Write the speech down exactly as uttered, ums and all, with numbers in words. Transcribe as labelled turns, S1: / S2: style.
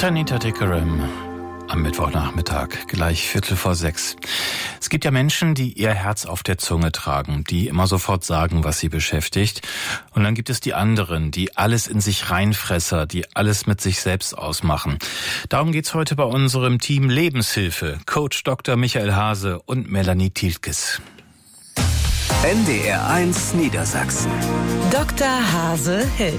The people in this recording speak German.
S1: Tanita Tikaram am Mittwochnachmittag, gleich Viertel vor sechs. Es gibt ja Menschen, die ihr Herz auf der Zunge tragen, die immer sofort sagen, was sie beschäftigt. Und dann gibt es die anderen, die alles in sich reinfresser, die alles mit sich selbst ausmachen. Darum geht's heute bei unserem Team Lebenshilfe. Coach Doktor Michael Hase und Melanie Tilkes.
S2: N D R eins Niedersachsen.
S3: Doktor Hase hilft.